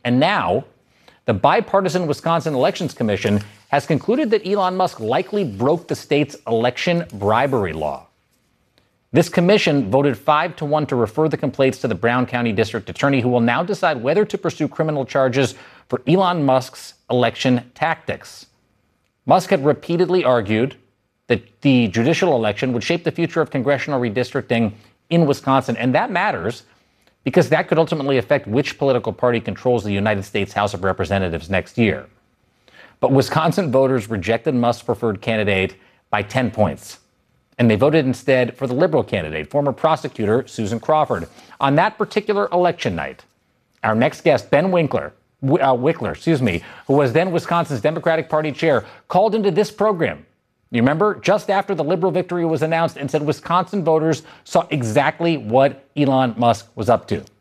And now, the bipartisan Wisconsin Elections Commission has concluded that Elon Musk likely broke the state's election bribery law. This commission voted 5-1 to refer the complaints to the Brown County District Attorney, who will now decide whether to pursue criminal charges for Elon Musk's election tactics. Musk had repeatedly argued that the judicial election would shape the future of congressional redistricting in Wisconsin, and that matters because that could ultimately affect which political party controls the United States House of Representatives next year. But Wisconsin voters rejected Musk's preferred candidate by 10 points. And they voted instead for the Liberal candidate, former prosecutor Susan Crawford. On that particular election night, our next guest, Ben Wickler, who was then Wisconsin's Democratic Party chair, called into this program. You remember? Just after the Liberal victory was announced, and said Wisconsin voters saw exactly what Elon Musk was up to.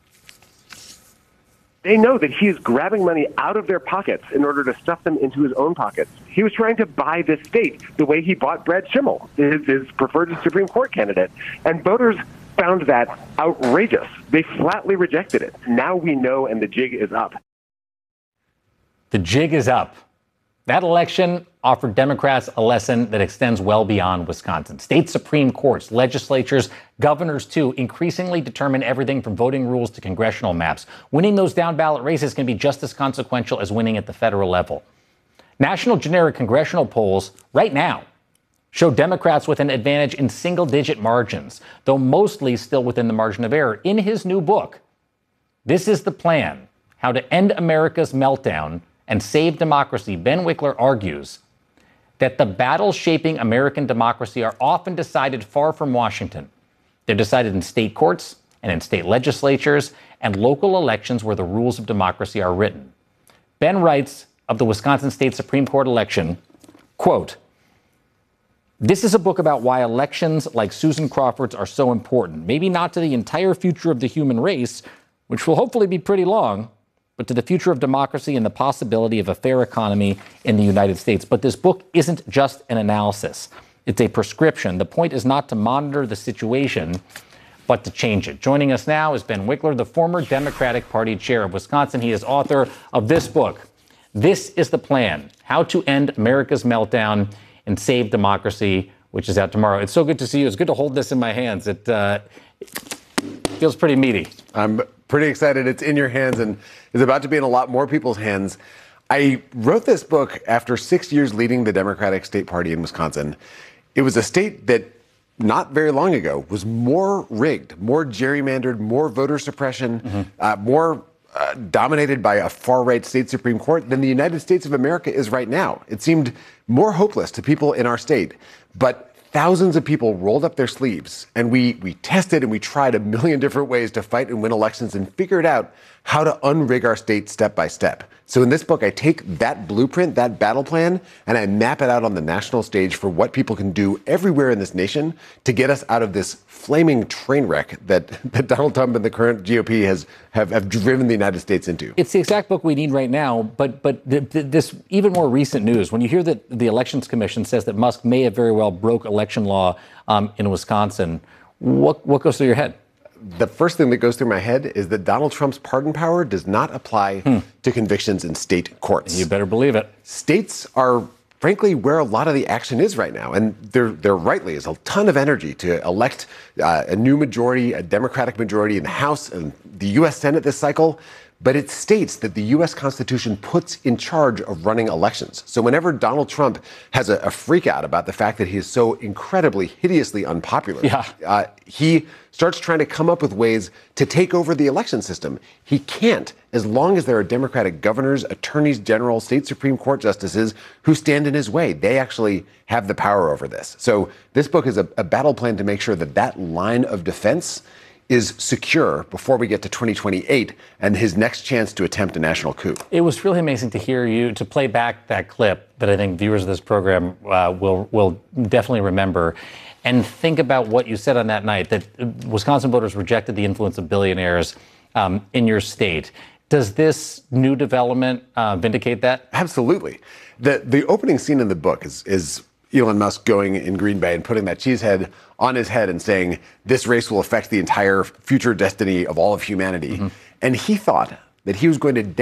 They know that he is grabbing money out of their pockets in order to stuff them into his own pockets. He was trying to buy this state the way he bought Brad Schimmel, his preferred Supreme Court candidate. And voters found that outrageous. They flatly rejected it. Now we know, and the jig is up. The jig is up. That election offered Democrats a lesson that extends well beyond Wisconsin. State Supreme Courts, legislatures, governors, too, increasingly determine everything from voting rules to congressional maps. Winning those down-ballot races can be just as consequential as winning at the federal level. National generic congressional polls right now show Democrats with an advantage in single-digit margins, though mostly still within the margin of error. In his new book, This is the Plan: How to End America's Meltdown and Save Democracy, Ben Wickler argues that the battles shaping American democracy are often decided far from Washington. They're decided in state courts and in state legislatures and local elections where the rules of democracy are written. Ben writes of the Wisconsin State Supreme Court election, quote, "This is a book about why elections like Susan Crawford's are so important, maybe not to the entire future of the human race, which will hopefully be pretty long, but to the future of democracy and the possibility of a fair economy in the United States. But this book isn't just an analysis. It's a prescription. The point is not to monitor the situation, but to change it." Joining us now is Ben Wickler, the former Democratic Party chair of Wisconsin. He is author of this book, This is the Plan: How to End America's Meltdown and Save Democracy, which is out tomorrow. It's so good to see you. It's good to hold this in my hands. It feels pretty meaty. I'm pretty excited. It's in your hands and is about to be in a lot more people's hands. I wrote this book after 6 years leading the Democratic State Party in Wisconsin. It was a state that not very long ago was more rigged, more gerrymandered, more voter suppression, more dominated by a far-right state Supreme Court than the United States of America is right now. It seemed more hopeless to people in our state, but thousands of people rolled up their sleeves, and we tested and we tried a million different ways to fight and win elections and figured out how to unrig our state step by step. So in this book, I take that blueprint, that battle plan, and I map it out on the national stage for what people can do everywhere in this nation to get us out of this flaming train wreck that Donald Trump and the current GOP have driven the United States into. It's the exact book we need right now, but this even more recent news, when you hear that the Elections Commission says that Musk may have very well broke election law in Wisconsin, what goes through your head? The first thing that goes through my head is that Donald Trump's pardon power does not apply to convictions in state courts. You better believe it. States are, frankly, where a lot of the action is right now. And there rightly is a ton of energy to elect a new majority, a Democratic majority in the House and the U.S. Senate this cycle. But it's states that the U.S. Constitution puts in charge of running elections. So whenever Donald Trump has a freak out about the fact that he is so incredibly, hideously unpopular, he starts trying to come up with ways to take over the election system. He can't, as long as there are Democratic governors, attorneys general, state Supreme Court justices who stand in his way. They actually have the power over this. So this book is a battle plan to make sure that that line of defense is secure before we get to 2028 and his next chance to attempt a national coup. It was really amazing to hear you, to play back that clip that I think viewers of this program will definitely remember, and think about what you said on that night, that Wisconsin voters rejected the influence of billionaires in your state. Does this new development vindicate that? Absolutely. The opening scene in the book is Elon Musk going in Green Bay and putting that cheese head on his head and saying, this race will affect the entire future destiny of all of humanity. And he thought that he was going to